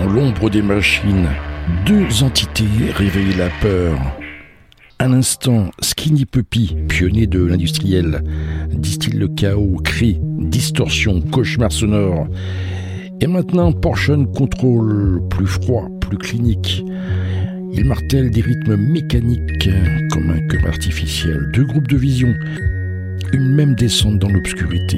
l'ombre des machines, deux entités réveillent la peur. Un instant, Skinny Puppy, pionnier de l'industriel, distille le chaos, cris, distorsion, cauchemar sonore. Et maintenant, Portion Control, plus froid, plus clinique. Il martèle des rythmes mécaniques comme un cœur artificiel. Deux groupes de vision, une même descente dans l'obscurité.